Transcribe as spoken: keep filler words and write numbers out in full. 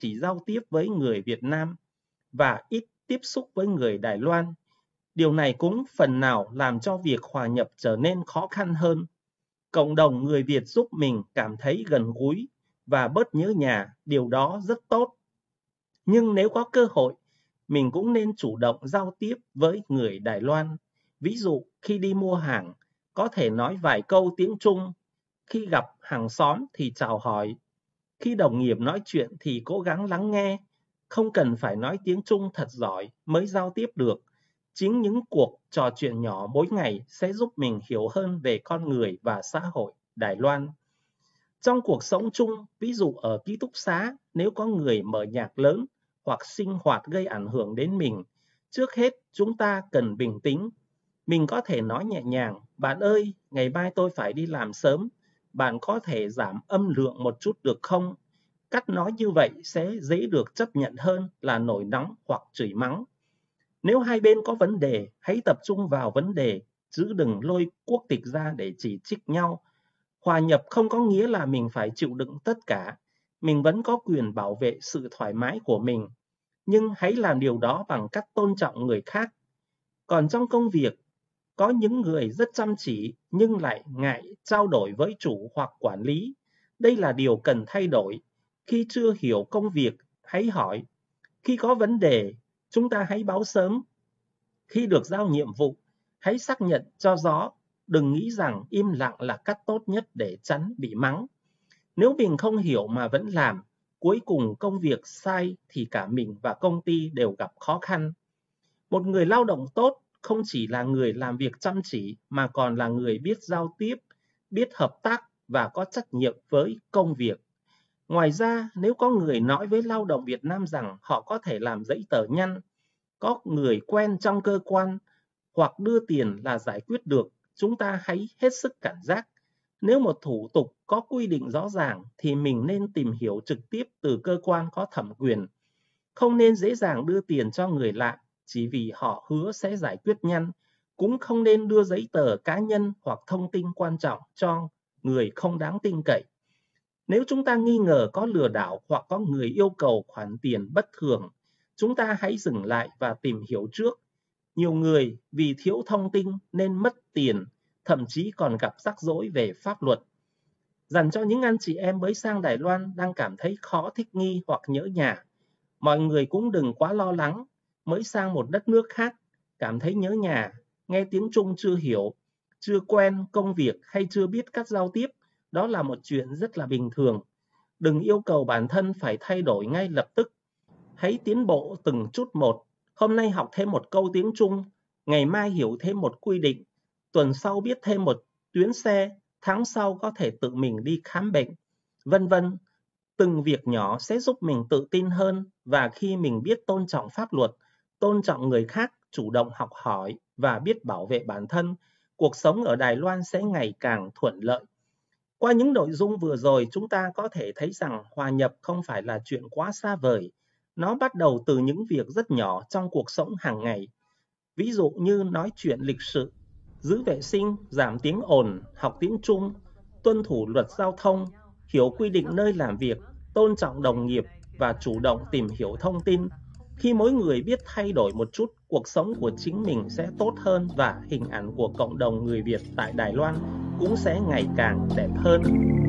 chỉ giao tiếp với người Việt Nam và ít tiếp xúc với người Đài Loan. Điều này cũng phần nào làm cho việc hòa nhập trở nên khó khăn hơn. Cộng đồng người Việt giúp mình cảm thấy gần gũi và bớt nhớ nhà, điều đó rất tốt. Nhưng nếu có cơ hội, mình cũng nên chủ động giao tiếp với người Đài Loan. Ví dụ, khi đi mua hàng, có thể nói vài câu tiếng Trung. Khi gặp hàng xóm thì chào hỏi. Khi đồng nghiệp nói chuyện thì cố gắng lắng nghe. Không cần phải nói tiếng Trung thật giỏi mới giao tiếp được. Chính những cuộc trò chuyện nhỏ mỗi ngày sẽ giúp mình hiểu hơn về con người và xã hội Đài Loan. Trong cuộc sống chung, ví dụ ở ký túc xá, nếu có người mở nhạc lớn hoặc sinh hoạt gây ảnh hưởng đến mình, trước hết chúng ta cần bình tĩnh. Mình có thể nói nhẹ nhàng, bạn ơi, ngày mai tôi phải đi làm sớm, bạn có thể giảm âm lượng một chút được không? Cách nói như vậy sẽ dễ được chấp nhận hơn là nổi nóng hoặc chửi mắng. Nếu hai bên có vấn đề, hãy tập trung vào vấn đề, chứ đừng lôi quốc tịch ra để chỉ trích nhau. Hòa nhập không có nghĩa là mình phải chịu đựng tất cả. Mình vẫn có quyền bảo vệ sự thoải mái của mình. Nhưng hãy làm điều đó bằng cách tôn trọng người khác. Còn trong công việc, có những người rất chăm chỉ nhưng lại ngại trao đổi với chủ hoặc quản lý. Đây là điều cần thay đổi. Khi chưa hiểu công việc, hãy hỏi. Khi có vấn đề, chúng ta hãy báo sớm. Khi được giao nhiệm vụ, hãy xác nhận cho rõ. Đừng nghĩ rằng im lặng là cách tốt nhất để tránh bị mắng. Nếu mình không hiểu mà vẫn làm, cuối cùng công việc sai thì cả mình và công ty đều gặp khó khăn. Một người lao động tốt không chỉ là người làm việc chăm chỉ mà còn là người biết giao tiếp, biết hợp tác và có trách nhiệm với công việc. Ngoài ra, nếu có người nói với lao động Việt Nam rằng họ có thể làm giấy tờ nhanh, có người quen trong cơ quan hoặc đưa tiền là giải quyết được, chúng ta hãy hết sức cảnh giác. Nếu một thủ tục có quy định rõ ràng thì mình nên tìm hiểu trực tiếp từ cơ quan có thẩm quyền. Không nên dễ dàng đưa tiền cho người lạ chỉ vì họ hứa sẽ giải quyết nhanh. Cũng không nên đưa giấy tờ cá nhân hoặc thông tin quan trọng cho người không đáng tin cậy. Nếu chúng ta nghi ngờ có lừa đảo hoặc có người yêu cầu khoản tiền bất thường, chúng ta hãy dừng lại và tìm hiểu trước. Nhiều người vì thiếu thông tin nên mất tiền, thậm chí còn gặp rắc rối về pháp luật. Dành cho những anh chị em mới sang Đài Loan đang cảm thấy khó thích nghi hoặc nhớ nhà, mọi người cũng đừng quá lo lắng. Mới sang một đất nước khác, cảm thấy nhớ nhà, nghe tiếng Trung chưa hiểu, chưa quen công việc hay chưa biết cách giao tiếp, đó là một chuyện rất là bình thường. Đừng yêu cầu bản thân phải thay đổi ngay lập tức. Hãy tiến bộ từng chút một. Hôm nay học thêm một câu tiếng Trung, ngày mai hiểu thêm một quy định, tuần sau biết thêm một tuyến xe, tháng sau có thể tự mình đi khám bệnh, vân vân. Từng việc nhỏ sẽ giúp mình tự tin hơn, và khi mình biết tôn trọng pháp luật, tôn trọng người khác, chủ động học hỏi và biết bảo vệ bản thân, cuộc sống ở Đài Loan sẽ ngày càng thuận lợi. Qua những nội dung vừa rồi, chúng ta có thể thấy rằng hòa nhập không phải là chuyện quá xa vời. Nó bắt đầu từ những việc rất nhỏ trong cuộc sống hàng ngày. Ví dụ như nói chuyện lịch sự, giữ vệ sinh, giảm tiếng ồn, học tiếng Trung, tuân thủ luật giao thông, hiểu quy định nơi làm việc, tôn trọng đồng nghiệp và chủ động tìm hiểu thông tin. Khi mỗi người biết thay đổi một chút, cuộc sống của chính mình sẽ tốt hơn và hình ảnh của cộng đồng người Việt tại Đài Loan cũng sẽ ngày càng đẹp hơn.